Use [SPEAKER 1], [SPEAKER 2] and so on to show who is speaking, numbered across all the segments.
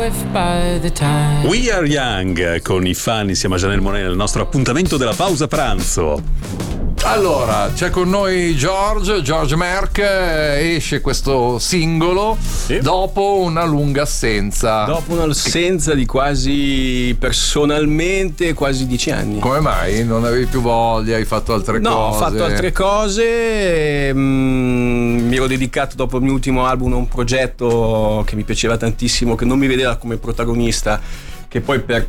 [SPEAKER 1] We Are Young con i fan insieme a Janelle Monáe nel nostro appuntamento della pausa pranzo.
[SPEAKER 2] Allora, c'è con noi George Merck, esce questo singolo dopo una lunga assenza.
[SPEAKER 3] Dopo un'assenza di personalmente quasi 10 anni.
[SPEAKER 2] Come mai? Non avevi più voglia? Hai fatto altre cose?
[SPEAKER 3] No, ho fatto altre cose, mi ero dedicato dopo il mio ultimo album a un progetto che mi piaceva tantissimo, che non mi vedeva come protagonista, che poi per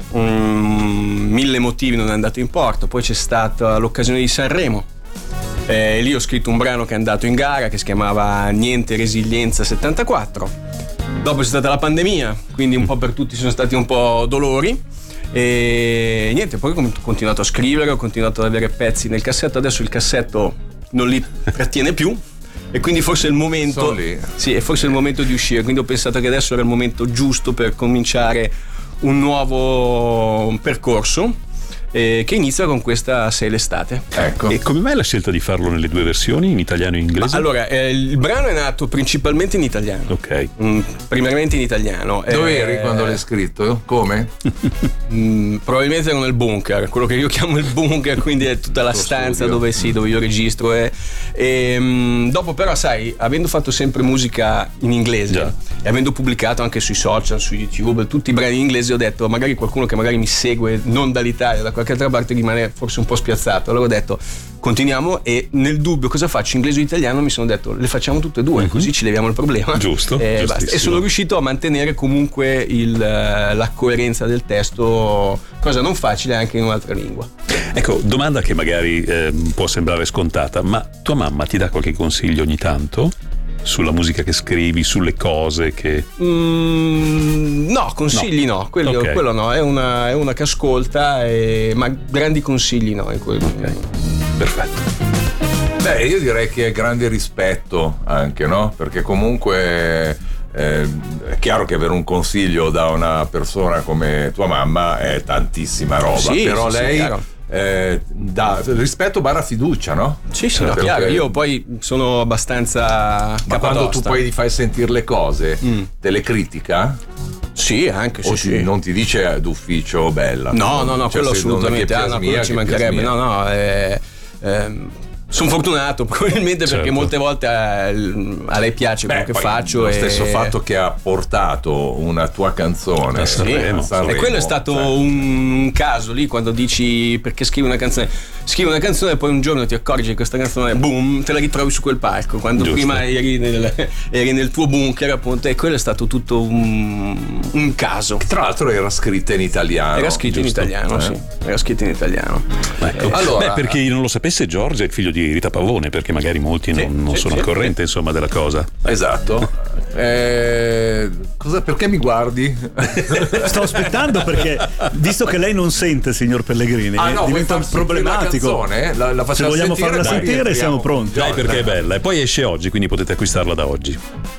[SPEAKER 3] 1000 motivi non è andato in porto. Poi c'è stata l'occasione di Sanremo, lì ho scritto un brano che è andato in gara, che si chiamava Niente Resilienza 74. Dopo c'è stata la pandemia, quindi un po' per tutti sono stati un po' dolori, e niente, poi ho continuato a scrivere, ho continuato ad avere pezzi nel cassetto. Adesso il cassetto non li trattiene più, e quindi forse è il momento, sì, è forse il momento di uscire. Quindi ho pensato che adesso era il momento giusto per cominciare un nuovo percorso, che inizia con questa Sei l'estate.
[SPEAKER 2] Ecco.
[SPEAKER 1] E come mai la scelta di farlo nelle due versioni, in italiano e in inglese?
[SPEAKER 3] Allora, il brano è nato principalmente in italiano.
[SPEAKER 1] Ok.
[SPEAKER 3] Primariamente in italiano.
[SPEAKER 2] Dove eri quando l'hai scritto? Come?
[SPEAKER 3] Probabilmente ero nel bunker, quello che io chiamo il bunker, quindi è tutta la stanza dove io registro. Dopo però, sai, avendo fatto sempre musica in inglese e avendo pubblicato anche sui social, su YouTube, tutti i brani in inglese, ho detto magari qualcuno che magari mi segue non dall'Italia, da qualche altra parte, rimane forse un po' spiazzato. Allora ho detto continuiamo, e nel dubbio cosa faccio, inglese o italiano, mi sono detto le facciamo tutte e due, così ci leviamo il problema.
[SPEAKER 1] Giusto.
[SPEAKER 3] E sono riuscito a mantenere comunque la coerenza del testo, cosa non facile anche in un'altra lingua.
[SPEAKER 1] Ecco, domanda che magari può sembrare scontata, ma tua mamma ti dà qualche consiglio ogni tanto sulla musica che scrivi, sulle cose che...
[SPEAKER 3] No, consigli no. Quello no, è una che ascolta, ma grandi consigli no.
[SPEAKER 1] Ok, perfetto.
[SPEAKER 2] Beh, io direi che è grande rispetto anche, no? Perché comunque è chiaro che avere un consiglio da una persona come tua mamma è tantissima roba, però lei... da rispetto barra fiducia, no?
[SPEAKER 3] Sì, no, chiaro. Io poi sono abbastanza
[SPEAKER 2] ma
[SPEAKER 3] capatosta.
[SPEAKER 2] quando tu poi gli fai sentire le cose, te le critica?
[SPEAKER 3] Sì, anche
[SPEAKER 2] o
[SPEAKER 3] sì.
[SPEAKER 2] Non ti dice d'ufficio bella?
[SPEAKER 3] No,
[SPEAKER 2] cioè,
[SPEAKER 3] quello assolutamente. Quello ci mancherebbe. No, sono fortunato probabilmente, perché molte volte a lei piace quello che faccio.
[SPEAKER 2] Lo stesso fatto che ha portato una tua canzone a Sanremo.
[SPEAKER 3] E quello è stato un caso lì, quando dici perché scrivi una canzone e poi un giorno ti accorgi che questa canzone, boom, te la ritrovi su quel palco, quando prima eri nel tuo bunker, appunto. E quello è stato tutto un caso.
[SPEAKER 2] Tra l'altro era scritta in italiano.
[SPEAKER 3] Era scritto in italiano, sì. Era scritto in italiano.
[SPEAKER 1] Ecco. Allora, per chi non lo sapesse, George è il figlio di Rita Pavone, perché magari molti non sono al corrente, insomma, della cosa.
[SPEAKER 2] Esatto. Perché mi guardi?
[SPEAKER 4] Sto aspettando, perché visto che lei non sente, signor Pellegrini, diventa problematico.
[SPEAKER 2] La
[SPEAKER 4] se vogliamo farla sentire, siamo pronti.
[SPEAKER 1] Dai, perché è bella, e poi esce oggi, quindi potete acquistarla da oggi.